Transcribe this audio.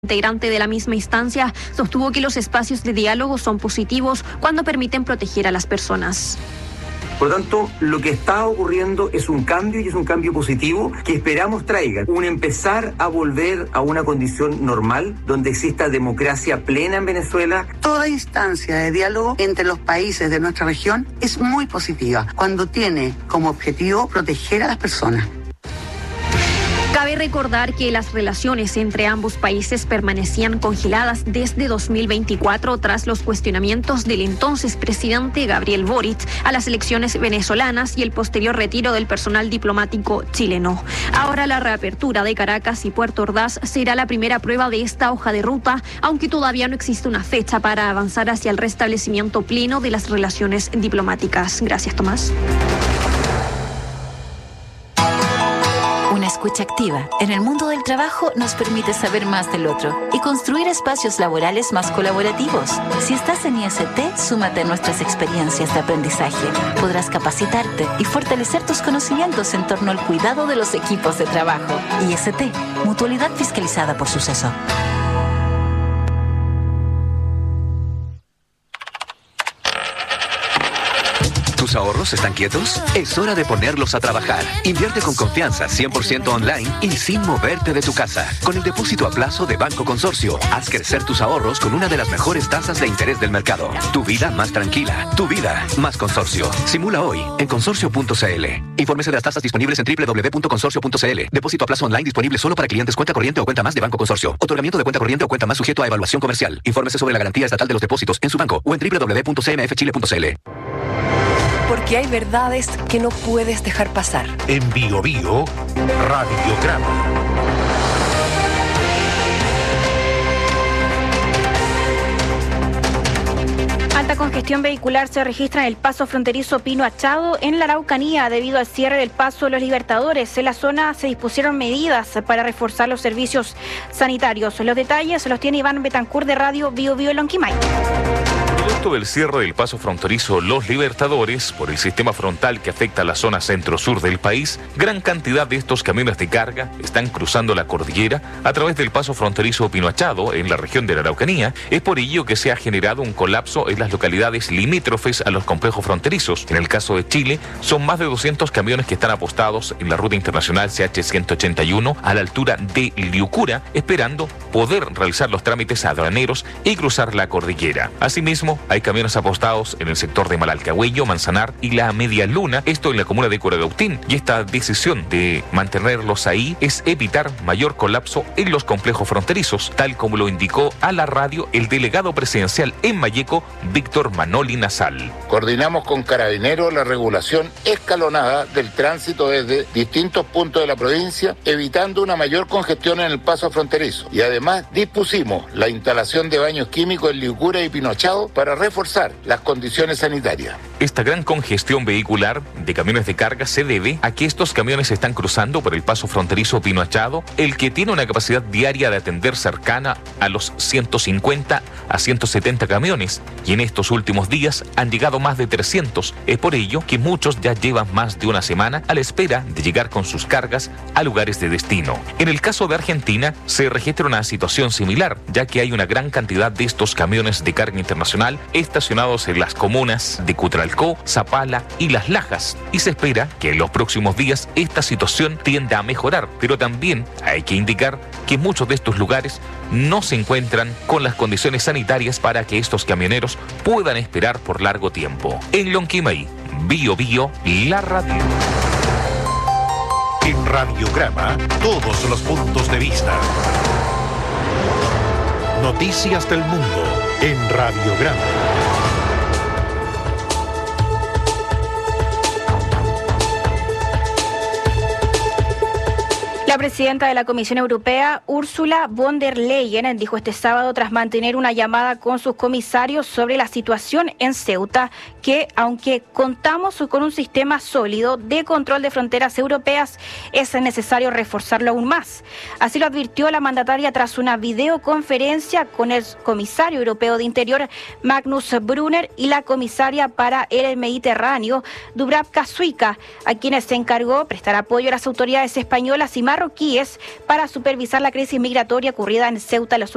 Integrante de la misma instancia sostuvo que los espacios de diálogo son positivos cuando permiten proteger a las personas. Por lo tanto, lo que está ocurriendo es un cambio y es un cambio positivo que esperamos traiga un empezar a volver a una condición normal donde exista democracia plena en Venezuela. Toda instancia de diálogo entre los países de nuestra región es muy positiva cuando tiene como objetivo proteger a las personas. Cabe recordar que las relaciones entre ambos países permanecían congeladas desde 2024 tras los cuestionamientos del entonces presidente Gabriel Boric a las elecciones venezolanas y el posterior retiro del personal diplomático chileno. Ahora la reapertura de Caracas y Puerto Ordaz será la primera prueba de esta hoja de ruta, aunque todavía no existe una fecha para avanzar hacia el restablecimiento pleno de las relaciones diplomáticas. Gracias, Tomás. Una escucha activa en el mundo del trabajo nos permite saber más del otro y construir espacios laborales más colaborativos. Si estás en IST, súmate a nuestras experiencias de aprendizaje. Podrás capacitarte y fortalecer tus conocimientos en torno al cuidado de los equipos de trabajo. IST, Mutualidad Fiscalizada por Suceso. ¿Tus ahorros están quietos? Es hora de ponerlos a trabajar. Invierte con confianza 100% online y sin moverte de tu casa. Con el depósito a plazo de Banco Consorcio, haz crecer tus ahorros con una de las mejores tasas de interés del mercado. Tu vida más tranquila. Tu vida más Consorcio. Simula hoy en consorcio.cl. Infórmese de las tasas disponibles en www.consorcio.cl. Depósito a plazo online disponible solo para clientes cuenta corriente o cuenta más de Banco Consorcio. Otorgamiento de cuenta corriente o cuenta más sujeto a evaluación comercial. Infórmese sobre la garantía estatal de los depósitos en su banco o en www.cmfchile.cl. Porque hay verdades que no puedes dejar pasar. En Bio Bio, Radiograma. Alta congestión vehicular se registra en el paso fronterizo Pino Achado en la Araucanía debido al cierre del paso de los Libertadores. En la zona se dispusieron medidas para reforzar los servicios sanitarios. Los detalles los tiene Iván Betancourt de Radio Bio Bio Lonquimay. Producto del cierre del paso fronterizo Los Libertadores por el sistema frontal que afecta a la zona centro-sur del país, gran cantidad de estos camiones de carga están cruzando la cordillera a través del paso fronterizo Pino Achado en la región de la Araucanía. Es por ello que se ha generado un colapso en las localidades limítrofes a los complejos fronterizos. En el caso de Chile, son más de 200 camiones que están apostados en la ruta internacional CH-181 a la altura de Liucura, esperando poder realizar los trámites aduaneros y cruzar la cordillera. Asimismo, hay camiones apostados en el sector de Malalcahuello, Manzanar y la Media Luna, esto en la comuna de Curacautín, y esta decisión de mantenerlos ahí es evitar mayor colapso en los complejos fronterizos, tal como lo indicó a la radio el delegado presidencial en Malleco, Víctor Manoli Nasal. Coordinamos con Carabineros la regulación escalonada del tránsito desde distintos puntos de la provincia, evitando una mayor congestión en el paso fronterizo, y además dispusimos la instalación de baños químicos en Liucura y Pino Achado para reforzar las condiciones sanitarias. Esta gran congestión vehicular de camiones de carga se debe a que estos camiones están cruzando por el paso fronterizo Pino Achado, el que tiene una capacidad diaria de atender cercana a los 150 a 170 camiones, y en estos últimos días han llegado más de 300. Es por ello que muchos ya llevan más de una semana a la espera de llegar con sus cargas a lugares de destino. En el caso de Argentina se registra una situación similar, ya que hay una gran cantidad de estos camiones de carga internacional estacionados en las comunas de Cutralcó, Zapala y Las Lajas, y se espera que en los próximos días esta situación tienda a mejorar, pero también hay que indicar que muchos de estos lugares no se encuentran con las condiciones sanitarias para que estos camioneros puedan esperar por largo tiempo. En Lonquimay, Bio Bio, la radio. En Radiograma, todos los puntos de vista. Noticias del mundo en Radiograma. La presidenta de la Comisión Europea, Ursula von der Leyen, dijo este sábado tras mantener una llamada con sus comisarios sobre la situación en Ceuta que, aunque contamos con un sistema sólido de control de fronteras europeas, es necesario reforzarlo aún más. Así lo advirtió la mandataria tras una videoconferencia con el comisario europeo de Interior, Magnus Brunner, y la comisaria para el Mediterráneo, Dubravka Šuica, a quienes se encargó prestar apoyo a las autoridades españolas y marroquíes para supervisar la crisis migratoria ocurrida en Ceuta en los